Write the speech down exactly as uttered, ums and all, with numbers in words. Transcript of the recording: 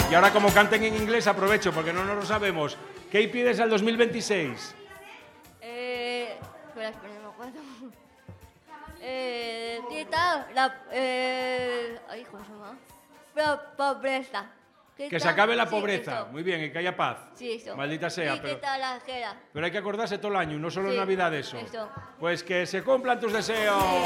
Y ahora como canten en inglés aprovecho porque no nos lo sabemos. ¿Qué pides al dos mil veintiséis? Eh, espera, espera, no me acuerdo. Eh, quita la, eh, ay, ¿cómo se llama? La pobreza. Quita, Que se acabe la sí, pobreza. eso. Muy bien, y que haya paz. Sí, eso. Maldita sea. Y Pero, quita la guerra. pero hay que acordarse todo el año, no solo en Sí, Navidad eso. eso. Pues que se cumplan tus deseos.